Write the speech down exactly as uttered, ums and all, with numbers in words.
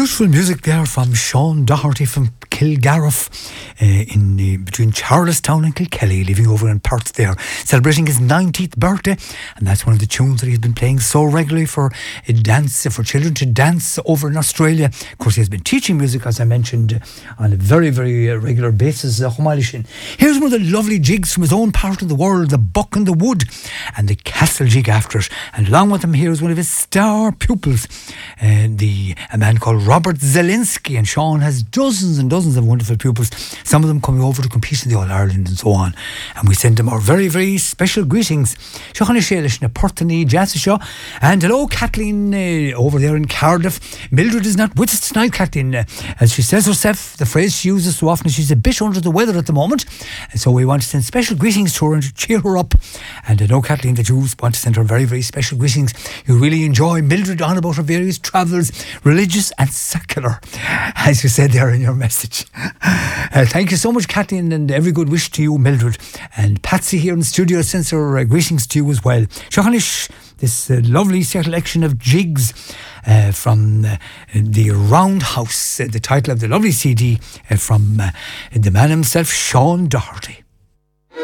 Beautiful music there from Sean Doherty from Kilgarriff uh, in uh, between Charlestown and Kilkelly, living over in Perth there, celebrating his ninetieth birthday, and that's one of the tunes that he's been playing so regularly for uh, dance for children to dance over in Australia. Of course, he has been teaching music, as I mentioned, uh, on a very very uh, regular basis. Uh, Here's one of the lovely jigs from his own part of the world, the Buck and the Wood, and the Castle Jig after it. And along with him here is one of his star pupils, uh, the a man called Robert Zielinski, and Sean has dozens and dozens of wonderful pupils, some of them coming over to compete in the All-Ireland and so on, and we send them our very very special greetings. And hello Kathleen uh, over there in Cardiff. Mildred is not with us tonight, Kathleen, uh, as she says herself, the phrase she uses so often, she's a bit under the weather at the moment, and so we want to send special greetings to her and to cheer her up. And I know, Kathleen, that you want to send her very very special greetings. You really enjoy Mildred on about her various travels, religious and secular, as you said there in your message. Uh, thank you so much, Kathleen, and every good wish to you, Mildred. And Patsy here in the studio sends her uh, greetings to you as well. Shachanish, this uh, lovely selection of jigs uh, from uh, the Roundhouse, uh, the title of the lovely C D uh, from uh, the man himself, Sean Doherty.